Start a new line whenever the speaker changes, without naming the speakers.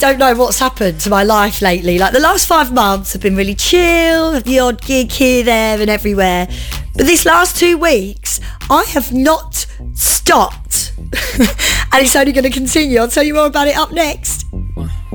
don't know what's happened to my life lately. Like the last 5 months have been really chill, the odd gig here, there and everywhere. But this last 2 weeks, I have not stopped. And it's only going to continue. I'll tell you more about it up next.